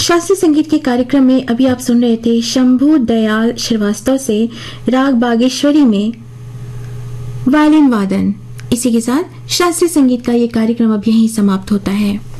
शास्त्रीय संगीत के कार्यक्रम में अभी आप सुन रहे थे शंभू दयाल श्रीवास्तव से राग बागेश्वरी में वायलिन वादन। इसी के साथ शास्त्रीय संगीत का ये कार्यक्रम अब यहीं समाप्त होता है।